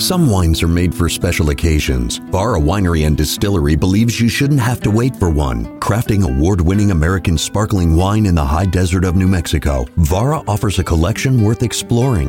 Some wines are made for special occasions. Vara Winery and Distillery believes you shouldn't have to wait for one. Crafting award-winning American sparkling wine in the high desert of New Mexico, Vara offers a collection worth exploring.